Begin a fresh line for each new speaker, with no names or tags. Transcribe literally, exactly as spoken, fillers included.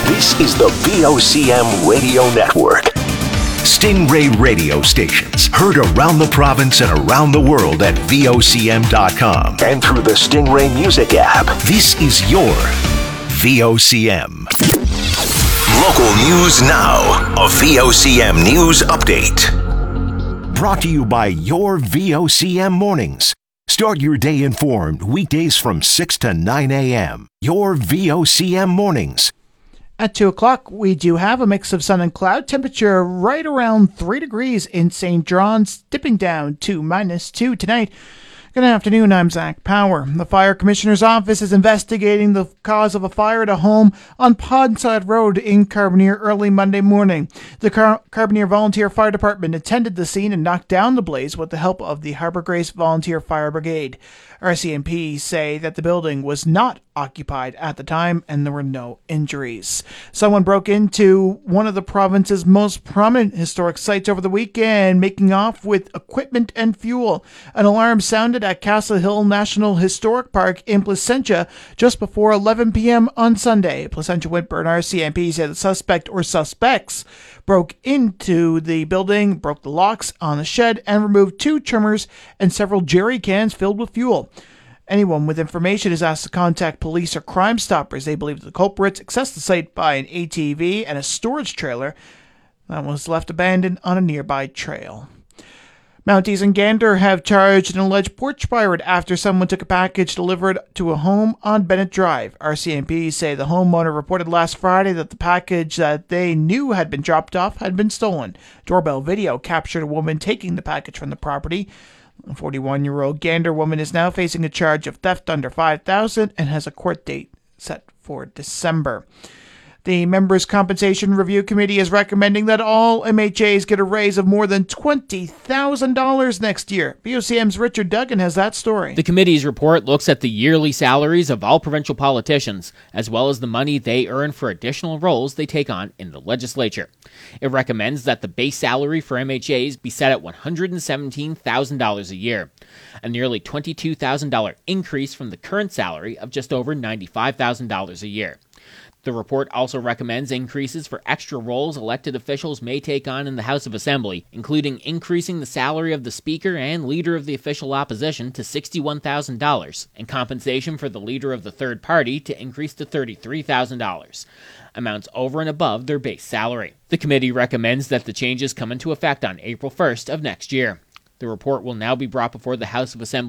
This is the V O C M Radio Network. Stingray radio stations heard around the province and around the world at V O C M dot com and through the Stingray Music app. This is your V O C M. Local news now. A V O C M News Update. Brought to you by your V O C M Mornings. Start your day informed weekdays from six to nine a.m. Your V O C M Mornings.
At two o'clock, we do have a mix of sun and cloud. Temperature right around three degrees in Saint John's, dipping down to minus two tonight. Good afternoon, I'm Zach Power. The Fire Commissioner's Office is investigating the cause of a fire at a home on Podside Road in Carbonear early Monday morning. The Car- Carbonear Volunteer Fire Department attended the scene and knocked down the blaze with the help of the Harbour Grace Volunteer Fire Brigade. R C M P say that the building was not occupied at the time and there were no injuries. Someone broke into one of the province's most prominent historic sites over the weekend, making off with equipment and fuel. An alarm sounded at Castle Hill National Historic Park in Placentia just before eleven p.m. on Sunday. Placentia Whitburn R C M P said the suspect or suspects broke into the building, broke the locks on the shed, and removed two trimmers and several jerry cans filled with fuel. Anyone with information is asked to contact police or Crime Stoppers. They believe the culprits accessed the site by an A T V and a storage trailer that was left abandoned on a nearby trail. Mounties and Gander have charged an alleged porch pirate after someone took a package delivered to a home on Bennett Drive. R C M P say the homeowner reported last Friday that the package that they knew had been dropped off had been stolen. Doorbell video captured a woman taking the package from the property. A forty-one-year-old Gander woman is now facing a charge of theft under five thousand dollars and has a court date set for December. The Members' Compensation Review Committee is recommending that all M H As get a raise of more than twenty thousand dollars next year. V O C M's Richard Duggan has that story.
The committee's report looks at the yearly salaries of all provincial politicians, as well as the money they earn for additional roles they take on in the legislature. It recommends that the base salary for M H As be set at one hundred seventeen thousand dollars a year, a nearly twenty-two thousand dollars increase from the current salary of just over ninety-five thousand dollars a year. The report also recommends increases for extra roles elected officials may take on in the House of Assembly, including increasing the salary of the Speaker and Leader of the Official Opposition to sixty-one thousand dollars, and compensation for the Leader of the Third Party to increase to thirty-three thousand dollars, amounts over and above their base salary. The committee recommends that the changes come into effect on April first of next year. The report will now be brought before the House of Assembly